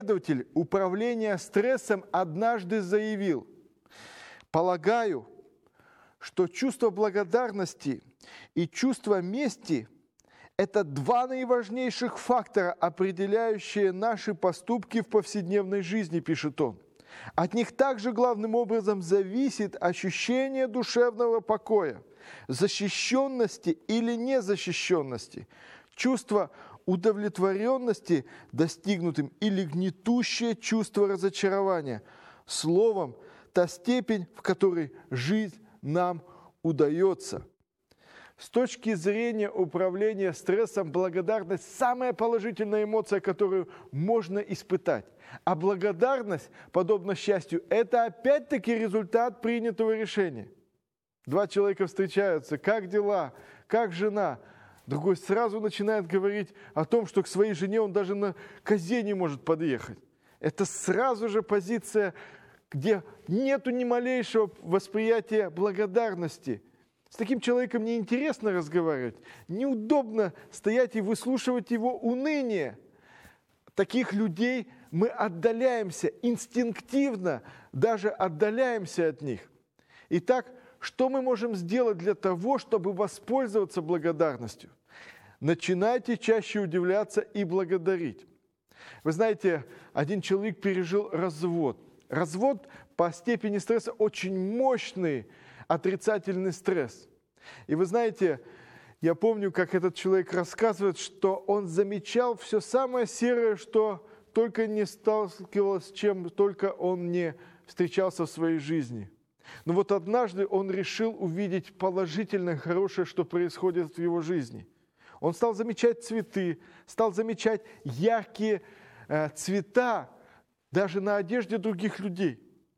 Исследователь управления стрессом однажды заявил: «Полагаю, что чувство благодарности и чувство мести – это два наиважнейших фактора, определяющие наши поступки в повседневной жизни», пишет он. От них также главным образом зависит ощущение душевного покоя, защищенности или незащищенности, чувство удовлетворенности достигнутым или гнетущее чувство разочарования. Словом, та степень, в которой жизнь нам удается. С точки зрения управления стрессом, благодарность – самая положительная эмоция, которую можно испытать. А благодарность, подобно счастью, это опять-таки результат принятого решения. Два человека встречаются: как дела, как жена? Другой сразу начинает говорить о том, что к своей жене он даже на козе не может подъехать. Это сразу же позиция, где нету ни малейшего восприятия благодарности. С таким человеком неинтересно разговаривать, неудобно стоять и выслушивать его уныние. Таких людей мы отдаляемся, инстинктивно даже отдаляемся от них. Итак, что мы можем сделать для того, чтобы воспользоваться благодарностью? Начинайте чаще удивляться и благодарить. Вы знаете, один человек пережил развод. Развод по степени стресса очень мощный отрицательный стресс. И вы знаете, я помню, как этот человек рассказывает, что он замечал все самое серое, что только не сталкивался, с чем только он не встречался в своей жизни. Но вот однажды он решил увидеть положительное, хорошее, что происходит в его жизни. Он стал замечать цветы, стал замечать яркие цвета даже на одежде других людей.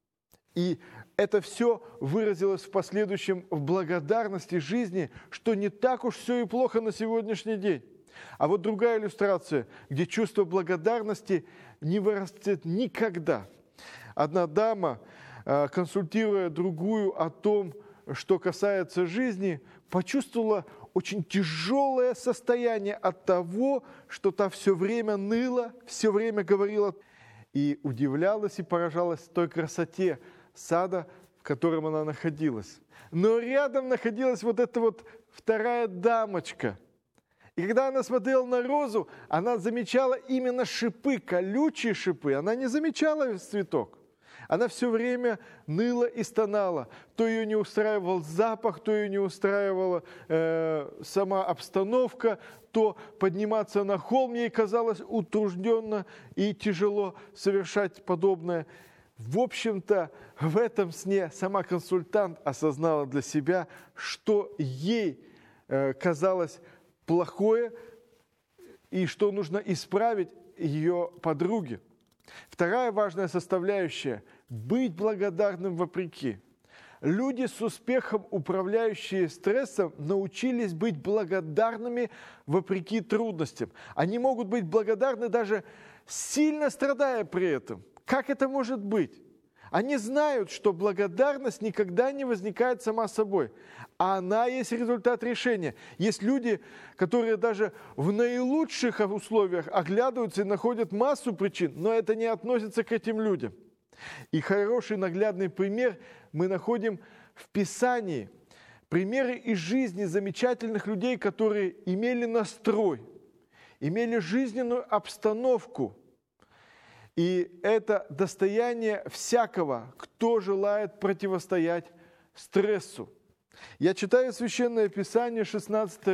И это все выразилось в последующем в благодарности жизни, что не так уж все и плохо на сегодняшний день. А вот другая иллюстрация, где чувство благодарности не вырастет никогда. Одна дама, консультируя другую о том, что касается жизни, почувствовала очень тяжелое состояние от того, что та все время ныла, все время говорила и удивлялась и поражалась той красоте сада, в котором она находилась. Но рядом находилась вот эта вот вторая дамочка. И когда она смотрела на розу, она замечала именно шипы, колючие шипы. Она не замечала цветок. Она все время ныла и стонала. То ее не устраивал запах, то ее не устраивала сама обстановка, то подниматься на холм ей казалось утружденно и тяжело совершать подобное. В общем-то, в этом сне сама консультант осознала для себя, что ей казалось плохое и что нужно исправить ее подруге. Вторая важная составляющая – быть благодарным вопреки. Люди с успехом, управляющие стрессом, научились быть благодарными вопреки трудностям. Они могут быть благодарны даже сильно страдая при этом. Как это может быть? Они знают, что благодарность никогда не возникает сама собой, а она есть результат решения. Есть люди, которые даже в наилучших условиях оглядываются и находят массу причин, но это не относится к этим людям. И хороший наглядный пример мы находим в Писании. Примеры из жизни замечательных людей, которые имели настрой, имели жизненную обстановку. И это достояние всякого, кто желает противостоять стрессу. Я читаю Священное Писание, 16